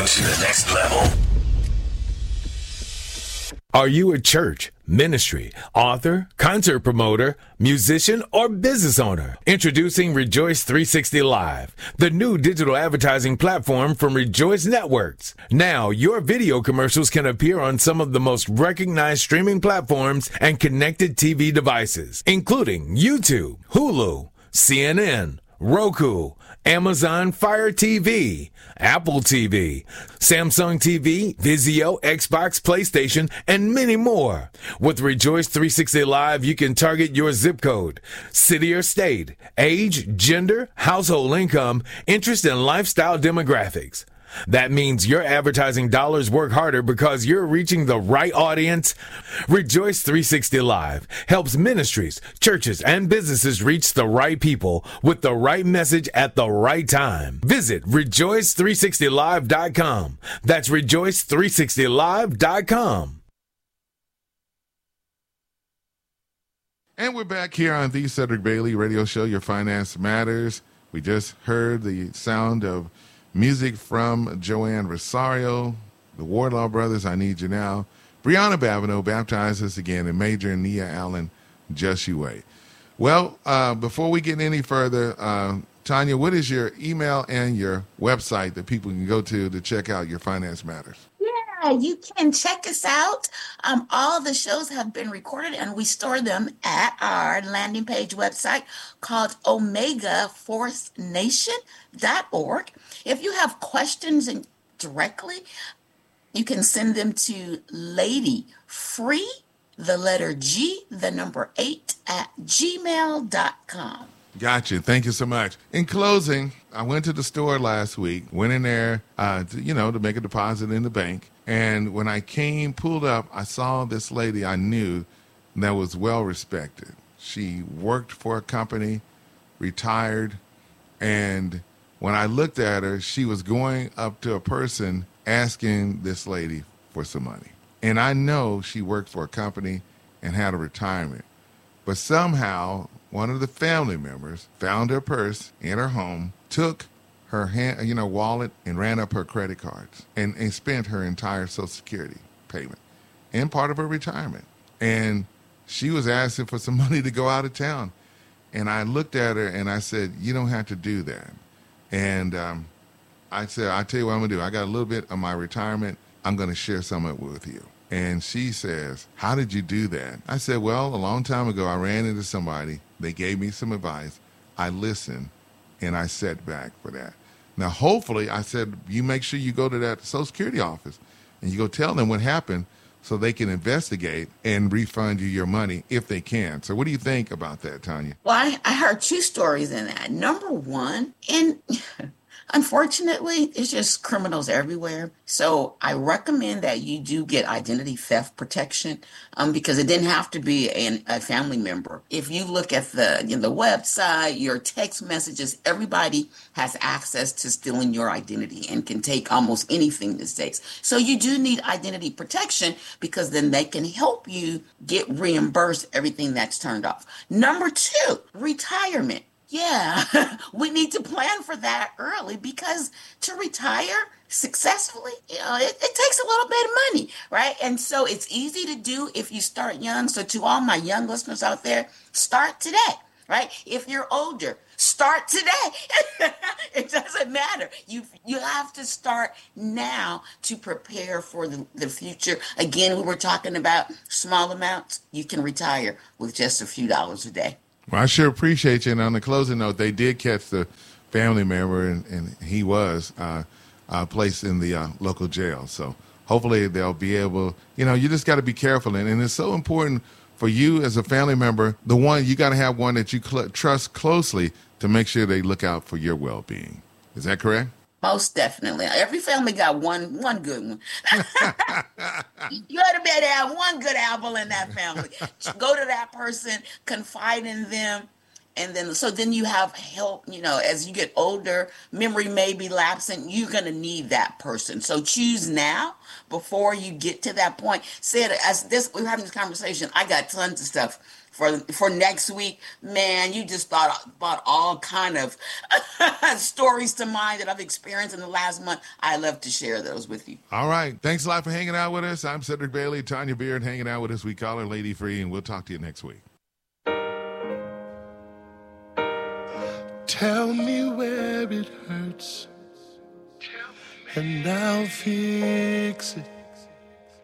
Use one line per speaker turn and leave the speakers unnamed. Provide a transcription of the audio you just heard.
to the next level.
Are you a church, ministry, author, concert promoter, musician, or business owner? Introducing Rejoice 360 Live, the new digital advertising platform from Rejoice Networks. Now, your video commercials can appear on some of the most recognized streaming platforms and connected TV devices, including YouTube, Hulu, CNN, Roku, Amazon Fire TV, Apple TV, Samsung TV, Vizio, Xbox, PlayStation, and many more. With Rejoice 360 Live, you can target your zip code, city or state, age, gender, household income, interest, and lifestyle demographics. That means your advertising dollars work harder because you're reaching the right audience. Rejoice 360 Live helps ministries, churches, and businesses reach the right people with the right message at the right time. Visit rejoice360live.com. That's rejoice360live.com.
And we're back here on the Cedric Bailey Radio Show, Your Finance Matters. We just heard the sound of music from Joanne Rosario, the Wardlaw Brothers, I Need You Now. Brianna Babineau, Baptize Us Again, and Major Nia Allen, Just You Wait. Well, before we get any further, Tanya, what is your email and your website that people can go to check out Your Finance Matters?
Yeah, you can check us out. All the shows have been recorded and we store them at our landing page website called OmegaForceNation.org. If you have questions directly, you can send them to Lady Free, the letter G, the number 8 at gmail.com.
Gotcha. Thank you so much. In closing, I went to the store last week, went in there, to make a deposit in the bank. And when I pulled up, I saw this lady I knew that was well respected. She worked for a company, retired, and when I looked at her, she was going up to a person asking this lady for some money. And I know she worked for a company and had a retirement. But somehow, one of the family members found her purse in her home, took her wallet, and ran up her credit cards and spent her entire Social Security payment and part of her retirement. And she was asking for some money to go out of town. And I looked at her and I said, you don't have to do that. And I said, I'll tell you what I'm going to do. I got a little bit of my retirement. I'm going to share some of it with you. And she says, how did you do that? I said, well, a long time ago, I ran into somebody. They gave me some advice. I listened, and I sat back for that. Now, hopefully, I said, you make sure you go to that Social Security office, and you go tell them what happened so they can investigate and refund you your money if they can. So what do you think about that, Tanya?
Well, I heard two stories in that. Number one, unfortunately, it's just criminals everywhere. So I recommend that you do get identity theft protection because it didn't have to be a family member. If you look at the website, your text messages, everybody has access to stealing your identity and can take almost anything these days. So you do need identity protection because then they can help you get reimbursed everything that's turned off. Number two, retirement. Yeah, we need to plan for that early because to retire successfully, it takes a little bit of money, right? And so it's easy to do if you start young. So to all my young listeners out there, start today, right? If you're older, start today. It doesn't matter. You have to start now to prepare for the future. Again, we were talking about small amounts. You can retire with just a few dollars a day.
Well, I sure appreciate you. And on the closing note, they did catch the family member, and he was placed in the local jail. So hopefully they'll be able, you just got to be careful. And it's so important for you as a family member, you got to have one that you trust closely to make sure they look out for your well-being. Is that correct?
Most definitely. Every family got one good one. You ought to better have one good apple in that family. Go to that person, confide in them, and then you have help. As you get older, memory may be lapsing. You're going to need that person. So choose now before you get to that point. We're having this conversation. I got tons of stuff for next week, man, you just brought all kind of stories to mind that I've experienced in the last month. I love to share those with you.
All right. Thanks a lot for hanging out with us. I'm Cedric Bailey, Tanya Beard hanging out with us. We call her Lady Free, and we'll talk to you next week.
Tell me where it hurts, and I'll fix it.